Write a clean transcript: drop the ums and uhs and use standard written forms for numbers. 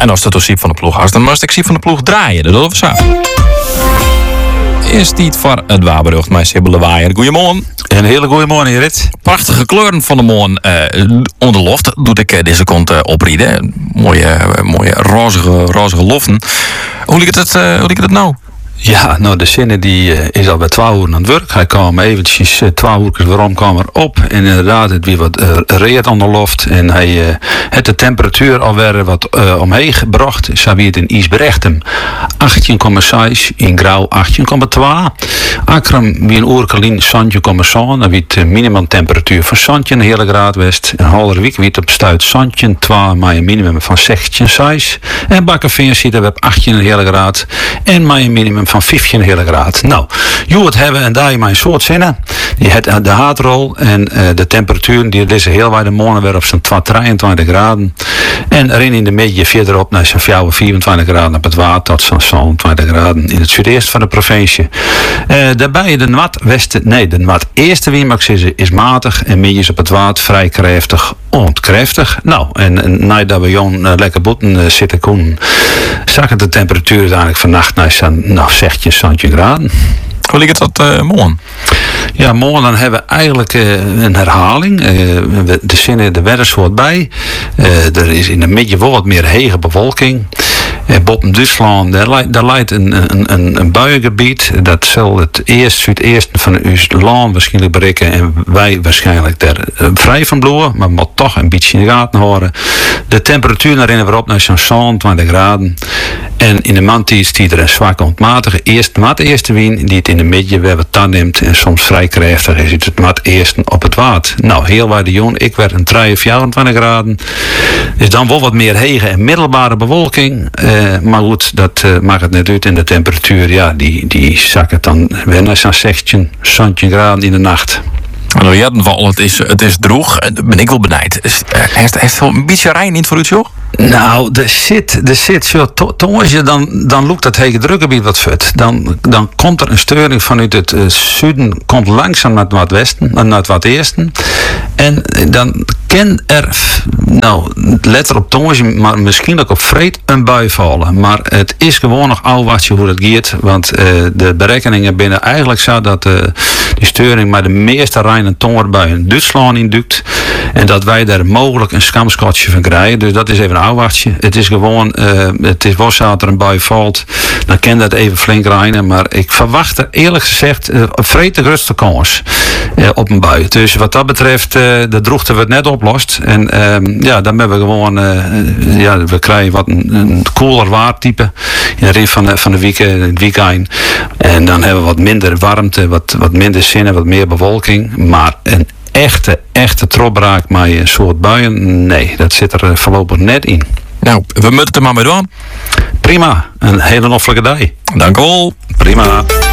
En als het Siep van de ploeg was, dan moest ik Siep van de ploeg draaien. Dat doen we zo. Eerst niet voor het Waberrucht, mijn Sibylle Waaier. Goedemorgen. Een hele goede morgen, Rit. Prachtige kleuren van de morgen onder de loft. Doe ik deze kant oprieden. Mooie rozige loften. Hoe ligt het nou? Ja, nou de zinnen die is al bij 12 uur aan het werk. Hij kwam eventjes 12 uur waarom kwam er op. En inderdaad, het weer wat reed aan de loft. En hij had de temperatuur alweer wat omheen gebracht. Zo wie het in Isberechtem 18,6, in Grauw 18,2. Akram wie een oerkelin 17,7. Dan wie het minimumtemperatuur van 17 een hele graad west. En Halderwijk wie het op stuit 17, 2 maar een minimum van 16,6. En Bakkerveen zit er op 18 een hele graad. En maar een minimum van 15 hele graad. Nou, je het hebben en daar je mijn soort zinnen. Je hebt de haatrol en de temperatuur die is heel waar de morgen weer op zijn 23 graden. En erin in de midden verderop naar zijn 24 graden op het water tot zo'n 20 graden in het zuidoosten van de provincie. Daarbij de noord-eerste wind is matig en midden op het water vrij krachtig, ontkräftig. Nou, en na dat we Jon lekker boeten zitten koen, zag de temperatuur uiteindelijk vannacht naar zo'n 16 graden. Hoe ligt het morgen? Ja, morgen dan hebben we eigenlijk een herhaling. De zinnen, de weather wordt bij. Er is in de midden wel wat meer hege bewolking. Boven Duitsland, daar leidt een buiengebied. Dat zal het zuidoosten van uw land waarschijnlijk bereiken. En wij waarschijnlijk daar vrij van bloeien. Maar moet toch een beetje in de gaten houden. De temperatuur daarin weer op naar zo'n 20 graden. En in de maand stiet er een zwakke ontmatige eerste wind. Die het in de midden weer wat neemt. En soms vrij krachtig is het maat eerst op het water. Nou, heel waar de jong. Ik werd een 23 graden. Dus dan wel wat meer hege en middelbare bewolking. Maar goed, dat maakt het net uit. En de temperatuur, ja, die zakt dan weer naar zo'n 16 graden in de nacht. Nou ja, het is droeg. Ben ik wel benijd. Heeft het een beetje rein in voor u, joh? Nou, de zit zo. Als je dan loopt dat hele drukgebied wat vet. Dan komt er een steuring vanuit het zuiden, komt langzaam naar het noordwesten, naar het noordesten. En dan kan er, nou, letter op tongetje, maar misschien ook op vreed een bui vallen. Maar het is gewoon nog afwachtje hoe dat gaat. Want de berekeningen binnen eigenlijk zo dat die steuring maar de meeste rein en tongerbuien in Duitsland indukt. En dat wij daar mogelijk een skamskotje van krijgen. Dus dat is even een afwachtje. Het is gewoon, het is wel zo dat er een bui valt. Dan kan dat even flink rijnen. Maar ik verwacht er eerlijk gezegd vreed de grootste kans op een bui. Dus wat dat betreft, de droogte wordt net oplost. En ja, dan hebben we gewoon, we krijgen wat een koeler waardtype in de rit van de weekend. En dan hebben we wat minder warmte, wat minder zinnen, wat meer bewolking. Maar een echte tropbraak met een soort buien, nee, dat zit er voorlopig net in. Nou, we moeten het er maar mee doen. Prima, een hele noffelijke dag. Dank u wel. Prima.